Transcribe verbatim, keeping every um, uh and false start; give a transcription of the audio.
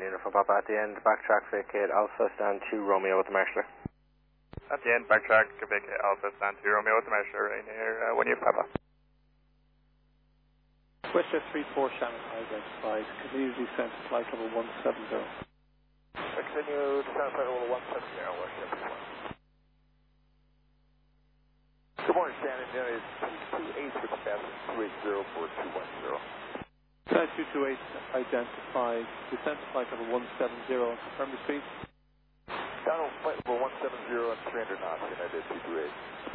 unit from Papa at the end, backtrack vacate Alpha, stand two Romeo with the Marshaller. At the end, backtrack vacate Alpha, stand two Romeo with the Marshaller, right near uh, one unit Papa. Westjet three four Shannon identified, continue descent to flight level one seven zero. Continue descent flight level one seven zero, Westjet three four. Good morning, Shannon, United two two eight with capacity two eight zero for two one zero. Side two two eight identified, descent to flight level one seven zero, confirm the speed. Down on flight level one seven zero and three hundred knots, United two two eight.